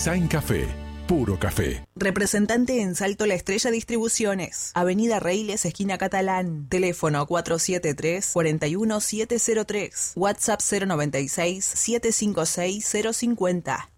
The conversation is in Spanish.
Design Café, puro café. Representante en Salto La Estrella Distribuciones. Avenida Reiles, esquina Catalán. Teléfono 473-41703. WhatsApp 096-756-050.